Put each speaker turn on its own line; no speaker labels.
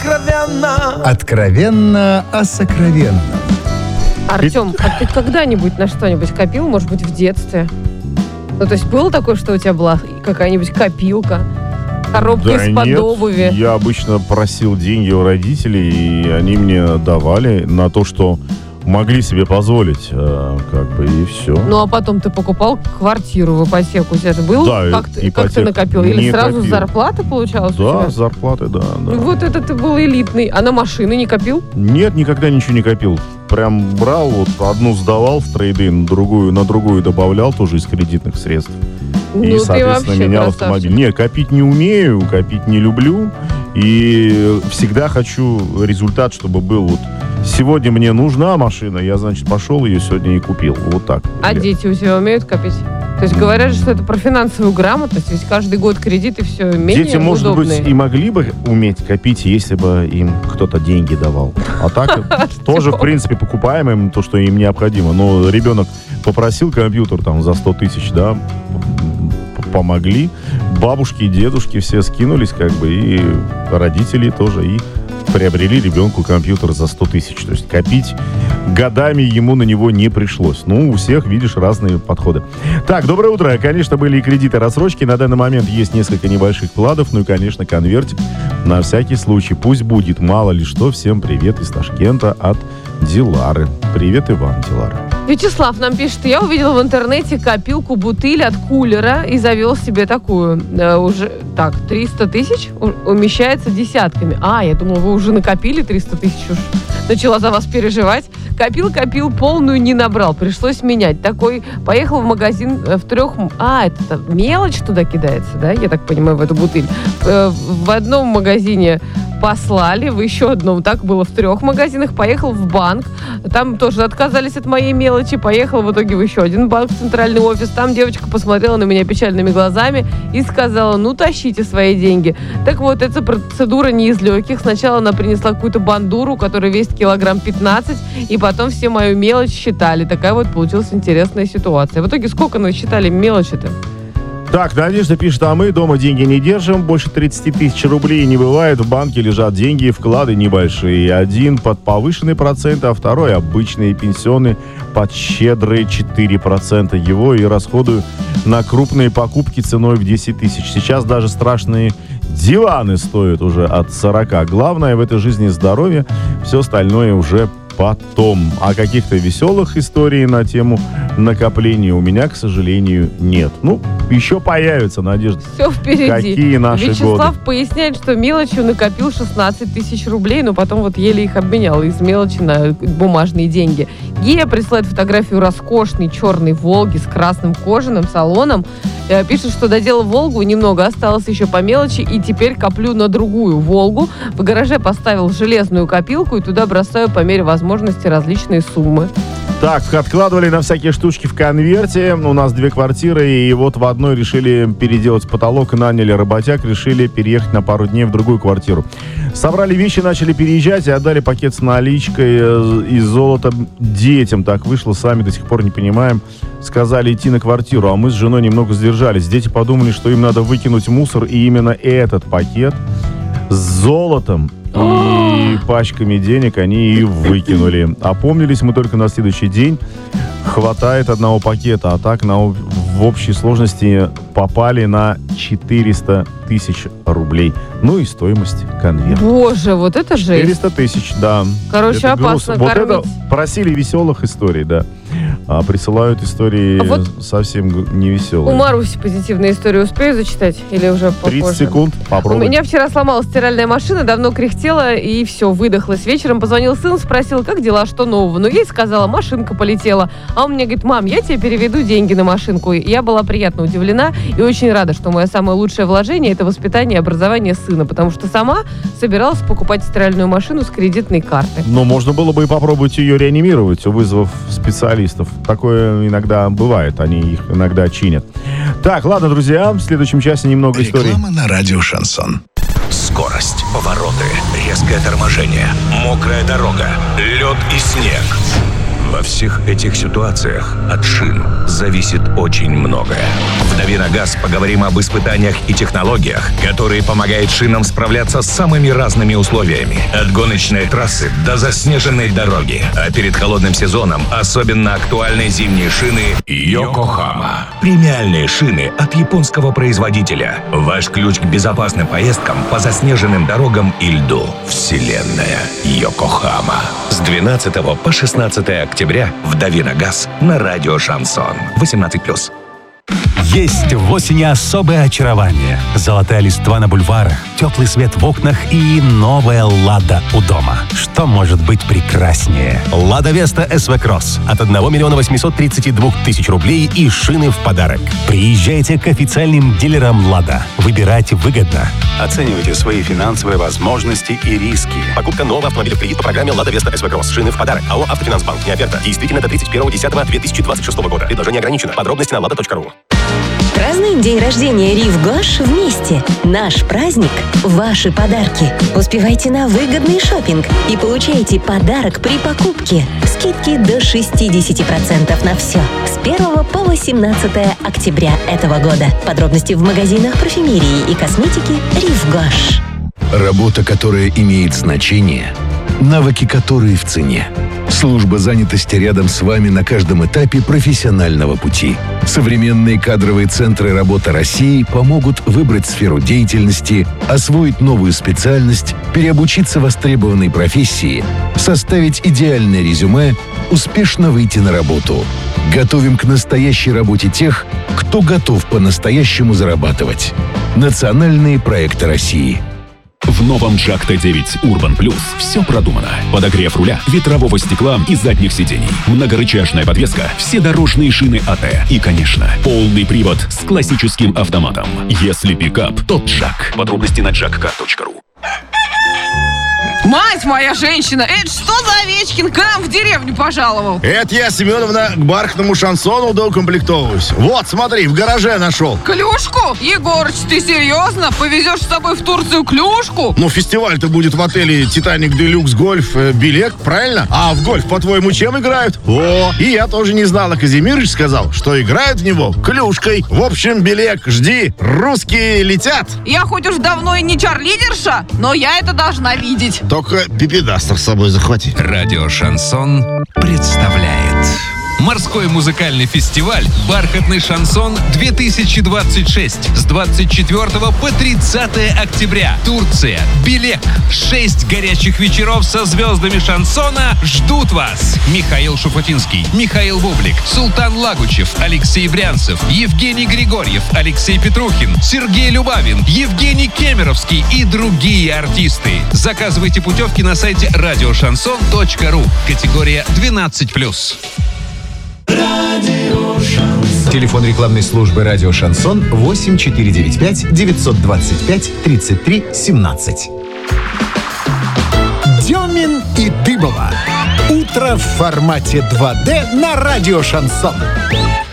сокровенно.
Откровенно о сокровенном.
Артем, а ты когда-нибудь на что-нибудь копил, может быть, в детстве? Ну, то есть было такое, что у тебя была какая-нибудь копилка, коробка из-под обуви?
Я обычно просил деньги у родителей, и они мне давали на то, что могли себе позволить, и все.
Ну, а потом ты покупал квартиру в ипотеку. У тебя же был?
Да,
как ты накопил? Или сразу с зарплаты получалось?
Да, с зарплаты, да.
Вот это ты был элитный. А на машины не копил?
Нет, никогда ничего не копил. Прям брал, одну сдавал в трейд-ин, на другую добавлял тоже из кредитных средств. И, соответственно, менял автомобиль. Нет, копить не умею, копить не люблю. И всегда хочу результат, чтобы был сегодня мне нужна машина, я, значит, пошел ее сегодня и купил. Вот так.
А дети у тебя умеют копить? То есть говорят, что это про финансовую грамотность, ведь каждый год кредиты все менее
Дети, может
удобные.
быть, и могли бы уметь копить, если бы им кто-то деньги давал. А так тоже, в принципе, покупаем им то, что им необходимо. Но ребенок попросил компьютер за 100 тысяч, да, помогли. Бабушки и дедушки все скинулись, и родители тоже, и приобрели ребенку компьютер за 100 тысяч. То есть копить годами ему на него не пришлось. У всех, видишь, разные подходы. Так, доброе утро. Конечно, были и кредиты, рассрочки. На данный момент есть несколько небольших вкладов. И, конечно, конвертик на всякий случай. Пусть будет, мало ли что. Всем привет из Ташкента от Дилары. Привет и вам, Дилара.
Вячеслав нам пишет, я увидел в интернете копилку бутыль от кулера и завел себе такую. 300 тысяч умещается десятками. Я думала, вы уже накопили 300 тысяч. Уж начала за вас переживать. Копил, полную не набрал. Пришлось менять. Такой, поехал в магазин в 3... это мелочь туда кидается, да? Я так понимаю, в эту бутыль. В одном магазине послали, в еще одном. Так было в 3 магазинах. Поехал в банк. Там тоже отказались от моей мелочи. Поехал в итоге в еще один банк, центральный офис. Там девочка посмотрела на меня печальными глазами и сказала, тащите свои деньги. Так вот, эта процедура не из легких. Сначала она принесла какую-то бандуру, которая весит килограмм 15, и потом все мою мелочь считали. Такая вот получилась интересная ситуация. В итоге сколько насчитали мелочи-то?
Так, Надежда пишет, а мы дома деньги не держим, больше 30 тысяч рублей не бывает, в банке лежат деньги, вклады небольшие, один под повышенный процент, а второй обычный пенсионный под щедрые 4%. Его и расходую на крупные покупки ценой в 10 тысяч. Сейчас даже страшные диваны стоят уже от 40. Главное в этой жизни здоровье, все остальное уже потом. А каких-то веселых историй на тему накопления у меня, к сожалению, нет. Еще появится, Надежда.
Все впереди.
Какие наши
Вячеслав
годы.
поясняет, что мелочью накопил 16 тысяч рублей, но потом еле их обменял из мелочи на бумажные деньги. Гия присылает фотографию роскошной черной «Волги» с красным кожаным салоном. Пишет, что доделал «Волгу», немного осталось еще по мелочи, и теперь коплю на другую «Волгу». В гараже поставил железную копилку и туда бросаю по мере возможности различные суммы.
Так, откладывали на всякие штучки в конверте. У нас 2 квартиры, и в одной решили переделать потолок, наняли работяг, решили переехать на пару дней в другую квартиру. Собрали вещи, начали переезжать и отдали пакет с наличкой и золотом детям. Так вышло, сами до сих пор не понимаем. Сказали идти на квартиру, а мы с женой немного сдержались. Дети подумали, что им надо выкинуть мусор, и именно этот пакет с золотом и пачками денег они и выкинули. Опомнились мы только на следующий день. Хватает одного пакета, а так в общей сложности попали на 400 тысяч рублей. И стоимость конверта.
Боже, вот это жесть.
400 тысяч, да.
Короче,
это
опасно
грустно.
кормить.
Это просили веселых историй, да. А присылают истории совсем не веселые.
У Маруси позитивная история. Успею зачитать? Или уже попозже?
30 секунд, попробуй.
У меня вчера сломалась стиральная машина, давно кряхтела, и все, выдохлась. Вечером позвонил сын, спросил, как дела, что нового. Ей сказала, машинка полетела. А он мне говорит, мам, я тебе переведу деньги на машинку. И я была приятно удивлена и очень рада, что мое самое лучшее вложение – это воспитание и образование сына, потому что сама собиралась покупать стиральную машину с кредитной карты.
Но можно было бы и попробовать ее реанимировать, вызвав специалистов. Такое иногда бывает, они их иногда чинят. Так, ладно, друзья, в следующем часе немного историй.
Реклама на радио «Шансон». Скорость, повороты, резкое торможение, мокрая дорога, лед и снег. Во всех этих ситуациях от шин зависит очень многое. В «Дави на газ» поговорим об испытаниях и технологиях, которые помогают шинам справляться с самыми разными условиями. От гоночной трассы до заснеженной дороги. А перед холодным сезоном особенно актуальны зимние шины «Йокохама». Премиальные шины от японского производителя. Ваш ключ к безопасным поездкам по заснеженным дорогам и льду. Вселенная «Йокохама». С 12 по 16 октября в «Дави на газ» на радио «Шансон». 18+.
Есть в осени особое очарование. Золотая листва на бульварах, теплый свет в окнах и новая «Лада» у дома. Что может быть прекраснее? «Лада Веста СВ Кросс» от 1 832 000 рублей и шины в подарок. Приезжайте к официальным дилерам «Лада». Выбирайте выгодно. Оценивайте свои финансовые возможности и риски. Покупка нового автомобиля в кредит по программе «Лада Веста СВ Кросс». Шины в подарок. АО «Автофинансбанк». Не оферта. Действительно до 31.10.2026 года. Предложение ограничено. Подробности на lada.ru.
Празднуем день рождения Рив Гош вместе. Наш праздник – ваши подарки. Успевайте на выгодный шопинг и получайте подарок при покупке. Скидки до 60% на все. С 1 по 18 октября этого года. Подробности в магазинах парфюмерии и косметики Рив Гош.
Работа, которая имеет значение. Навыки, которые в цене. Служба занятости рядом с вами на каждом этапе профессионального пути. Современные кадровые центры работы России помогут выбрать сферу деятельности, освоить новую специальность, переобучиться востребованной профессии, составить идеальное резюме, успешно выйти на работу. Готовим к настоящей работе тех, кто готов по-настоящему зарабатывать. Национальные проекты России.
В новом Джак Т9 Urban Plus все продумано. Подогрев руля, ветрового стекла и задних сидений, многорычажная подвеска, все дорожные шины АТ и, конечно, полный привод с классическим автоматом. Если пикап, то Джак. Подробности на jackcar.ru.
Мать моя женщина, это что за Овечкин к нам в деревню пожаловал?
Это я, Семеновна, к бархатному шансону доукомплектовываюсь. Вот, смотри, в гараже нашел.
Клюшку? Егорыч, ты серьезно? Повезешь с собой в Турцию клюшку?
Ну, фестиваль-то будет в отеле «Титаник Делюкс Гольф Билет», правильно? А в гольф, по-твоему, чем играют? О, и я тоже не знал, а Казимирыч сказал, что играют в него клюшкой. В общем, Билет, жди, русские летят.
Я хоть уж давно и не чарлидерша, но я это должна видеть.
Только пипедастер с собой захвати.
Радио «Шансон» представляет морской музыкальный фестиваль «Бархатный шансон-2026» с 24 по 30 октября. Турция. Белек. 6 горячих вечеров со звездами шансона ждут вас. Михаил Шуфутинский, Михаил Бублик, Султан Лагучев, Алексей Брянцев, Евгений Григорьев, Алексей Петрухин, Сергей Любавин, Евгений Кемеровский и другие артисты. Заказывайте путевки на сайте radioshanson.ru. Категория 12+.
Телефон рекламной службы «Радио Шансон» 8495-925-33-17.
Демин и Дыбова. Утро в формате 2D на радио «Шансон».